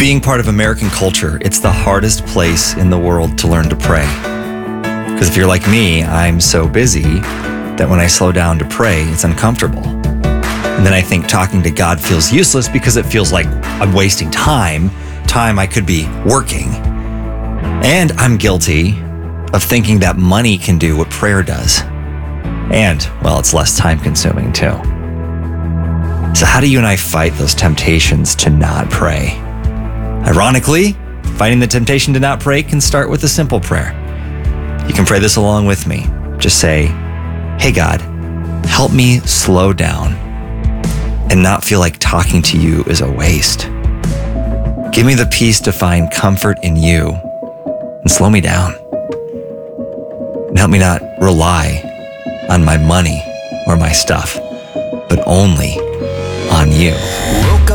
Being part of American culture, it's the hardest place in the world to learn to pray. Because if you're like me, I'm so busy that when I slow down to pray, it's uncomfortable. And then I think talking to God feels useless because it feels like I'm wasting time I could be working. And I'm guilty of thinking that money can do what prayer does. And, well, it's less time consuming too. So how do you and I fight those temptations to not pray? Ironically, fighting the temptation to not pray can start with a simple prayer. You can pray this along with me. Just say, "Hey God, help me slow down and not feel like talking to you is a waste. Give me the peace to find comfort in you and slow me down. And help me not rely on my money or my stuff, but only on you."